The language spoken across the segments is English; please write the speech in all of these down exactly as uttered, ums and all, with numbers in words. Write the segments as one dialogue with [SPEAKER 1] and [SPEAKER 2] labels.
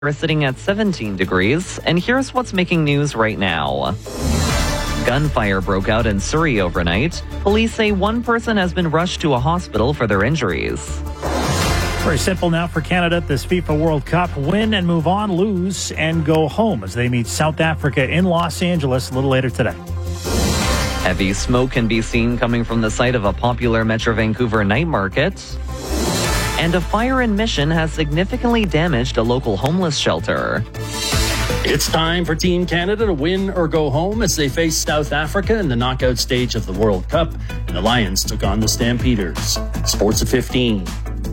[SPEAKER 1] We're sitting at seventeen degrees, and here's what's making news right now. Gunfire broke out in Surrey overnight. Police say one person has been rushed to a hospital for their injuries.
[SPEAKER 2] Very simple now for Canada at this FIFA World Cup. Win and move on, lose and go home as they meet South Africa in Los Angeles a little later today.
[SPEAKER 1] Heavy smoke can be seen coming from the site of a popular Metro Vancouver night market. And a fire in Mission has significantly damaged a local homeless shelter.
[SPEAKER 3] It's time for Team Canada to win or go home as they face South Africa in the knockout stage of the World Cup. And the Lions took on the Stampeders. Sports at fifteen.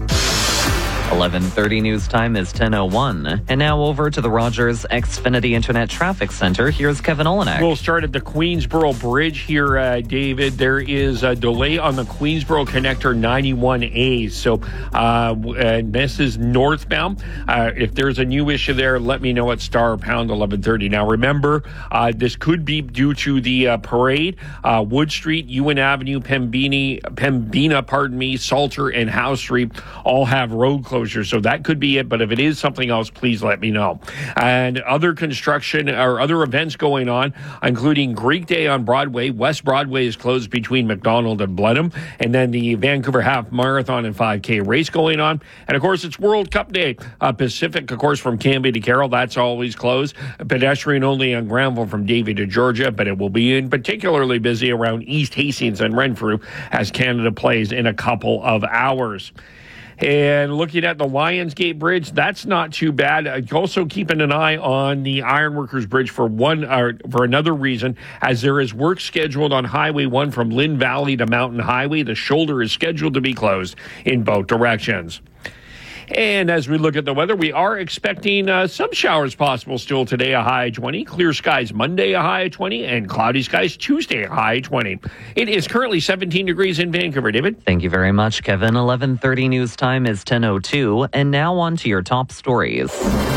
[SPEAKER 1] eleven thirty news time is ten oh one. And now over to the Rogers Xfinity Internet Traffic Center. Here's Kevin Olenek.
[SPEAKER 4] We'll start at the Queensboro Bridge here, uh, David. There is a delay on the Queensboro Connector ninety-one A. So uh, and this is northbound. Uh, if there's a new issue there, let me know at star pound eleven thirty. Now, remember, uh, this could be due to the uh, parade. Uh, Wood Street, Ewan Avenue, Pembini, Pembina, pardon me, Salter, and Howe Street all have road closures. So that could be it. But if it is something else, please let me know. And other construction or other events going on, including Greek Day on Broadway. West Broadway is closed between McDonald and Blenheim. And then the Vancouver Half Marathon and five K race going on. And, of course, it's World Cup Day. Uh, Pacific, of course, from Cambie to Carroll. That's always closed. Pedestrian only on Granville from Davie to Georgia. But it will be in particularly busy around East Hastings and Renfrew as Canada plays in a couple of hours. And looking at the Lionsgate Bridge, that's not too bad. Uh, also keeping an eye on the Ironworkers Bridge for one uh, for another reason, as there is work scheduled on Highway one from Lynn Valley to Mountain Highway. The shoulder is scheduled to be closed in both directions. And as we look at the weather, we are expecting uh, some showers possible still today, a high twenty. Clear skies Monday, a high twenty. And cloudy skies Tuesday, a high twenty. It is currently seventeen degrees in Vancouver. David?
[SPEAKER 1] Thank you very much, Kevin. eleven thirty news time is ten oh two. And now on to your top stories.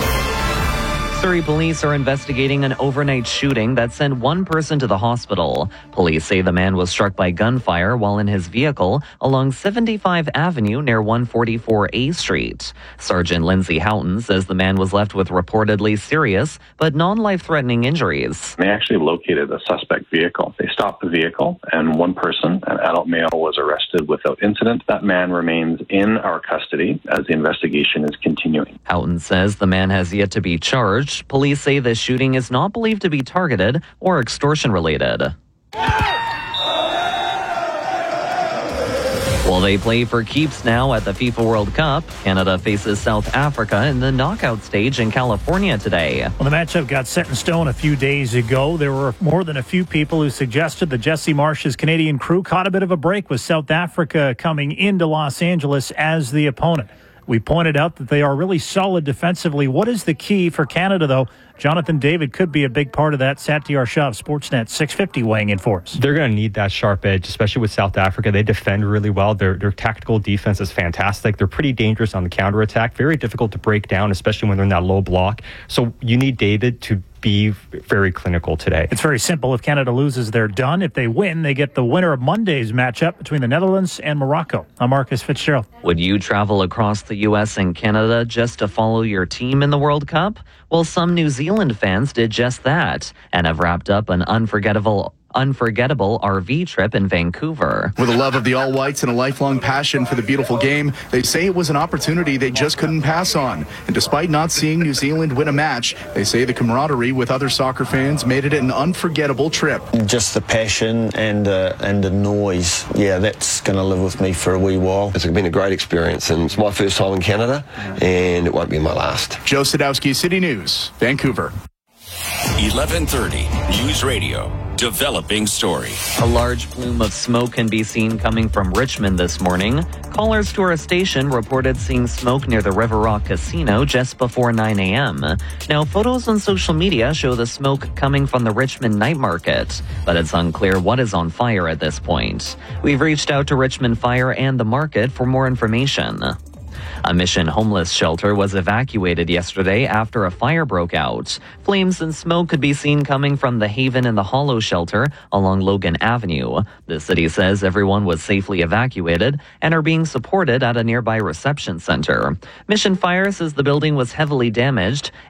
[SPEAKER 1] Surrey police are investigating an overnight shooting that sent one person to the hospital. Police say the man was struck by gunfire while in his vehicle along seventy-five Avenue near one forty-four A Street. Sergeant Lindsay Houghton says the man was left with reportedly serious but non-life-threatening injuries.
[SPEAKER 5] They actually located a suspect vehicle. They stopped the vehicle and one person, an adult male, was arrested without incident. That man remains in our custody as the investigation is continuing.
[SPEAKER 1] Houghton says the man has yet to be charged. Police say the shooting is not believed to be targeted or extortion-related. Well, they play for keeps now at the FIFA World Cup. Canada faces South Africa in the knockout stage in California today.
[SPEAKER 2] Well, the matchup got set in stone a few days ago. There were more than a few people who suggested that Jesse Marsh's Canadian crew caught a bit of a break with South Africa coming into Los Angeles as the opponent. We pointed out that they are really solid defensively. What is the key for Canada, though? Jonathan David could be a big part of that. Satyar Shah of Sportsnet six fifty weighing in for us.
[SPEAKER 6] They're going to need that sharp edge, especially with South Africa. They defend really well. Their their tactical defense is fantastic. They're pretty dangerous on the counterattack. Very difficult to break down, especially when they're in that low block. So you need David to be very clinical today.
[SPEAKER 2] It's very simple. If Canada loses, they're done. If they win, they get the winner of Monday's matchup between the Netherlands and Morocco. I'm Marcus Fitzgerald.
[SPEAKER 1] Would you travel across the U S and Canada just to follow your team in the World Cup? Well, some New Zealand fans did just that and have wrapped up an unforgettable unforgettable R V trip in Vancouver.
[SPEAKER 7] With a love of the All Whites and a lifelong passion for the beautiful game, they say it was an opportunity they just couldn't pass on. And despite not seeing New Zealand win a match, they say the camaraderie with other soccer fans made it an unforgettable trip.
[SPEAKER 8] Just the passion and uh, and the noise. Yeah, that's going to live with me for a wee while.
[SPEAKER 9] It's been a great experience, and it's my first time in Canada, and it won't be my last.
[SPEAKER 7] Joe Sadowski, City News, Vancouver.
[SPEAKER 10] eleven thirty News Radio. Developing story.
[SPEAKER 1] A large plume of smoke can be seen coming from Richmond this morning. Callers to our station reported seeing smoke near the River Rock Casino just before nine a.m. Now, photos on social media show the smoke coming from the Richmond night market, but it's unclear what is on fire at this point. We've reached out to Richmond Fire and the market for more information. A Mission homeless shelter was evacuated yesterday after a fire broke out. Flames and smoke could be seen coming from the Haven and the Hollow shelter along Logan Avenue. The city says everyone was safely evacuated and are being supported at a nearby reception center. Mission Fire says the building was heavily damaged